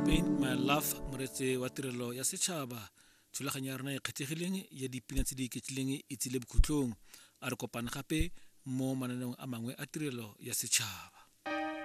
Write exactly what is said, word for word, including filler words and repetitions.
Paint My Love moreetse wa tirelo ya setšhaba thulaganyo ya rona e kgethegileng ya dipina tse di iketlileng e tsile bokhutlong a re kopana gape mo mananeong a mangwe a tirelo ya setšhaba.